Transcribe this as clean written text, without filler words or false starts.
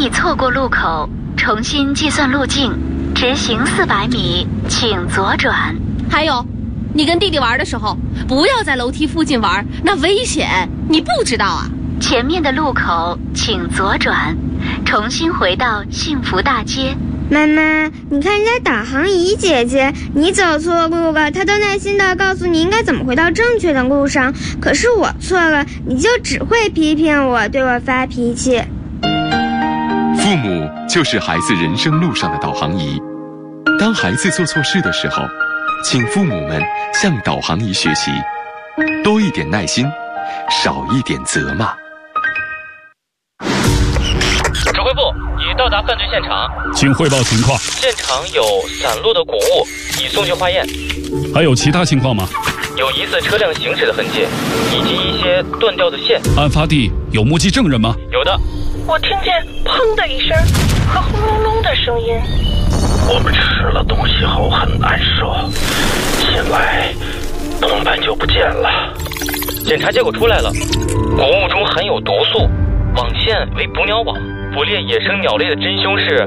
已错过路口，重新计算路径，直行400米，请左转。 还有，你跟弟弟玩的时候，不要在楼梯附近玩，那危险，你不知道啊？ 前面的路口请左转，重新回到幸福大街。 妈妈，你看人家导航仪姐姐，你走错路了，她都耐心地告诉你应该怎么回到正确的路上。可是我错了，你就只会批评我，对我发脾气。 父母就是孩子人生路上的导航仪。当孩子做错事的时候，请父母们向导航仪学习，多一点耐心，少一点责骂。 指挥部已到达犯罪现场， 请汇报情况。 现场有散落的谷物，已送去化验。 还有其他情况吗？ 有疑似车辆行驶的痕迹，以及一些断掉的线。 案发地有目击证人吗？ 有的。 我听见砰的一声和轰隆隆的声音。 我们吃了东西后很难受，醒来同伴就不见了。 检查结果出来了，谷物中含有毒素，网线为捕鸟网，捕猎野生鸟类的真凶是